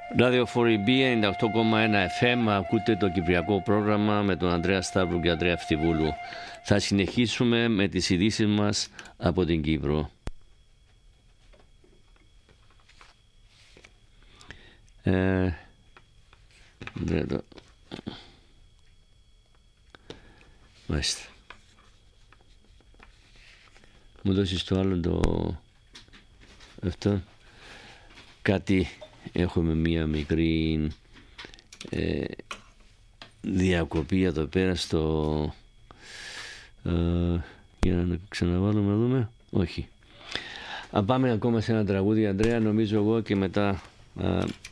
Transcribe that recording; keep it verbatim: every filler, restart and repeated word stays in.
Ραδιοφοριμπή ενενήντα οκτώ κόμμα ένα εφ εμ, ακούτε το κυπριακό πρόγραμμα με τον Ανδρέα Σταύρου και Ανδρέα Φτιβούλου. Θα συνεχίσουμε με τις ειδήσεις μας από την Κύπρο. Ε, εδώ. Μάλιστα. Μου δώσεις το άλλο το... αυτό. Κάτι... Έχουμε μία μικρή ε, διακοπή εδώ πέρα στο... Ε, για να ξαναβάλουμε να δούμε. Όχι. Αν πάμε ακόμα σε ένα τραγούδι, Ανδρέα, νομίζω εγώ, και μετά α,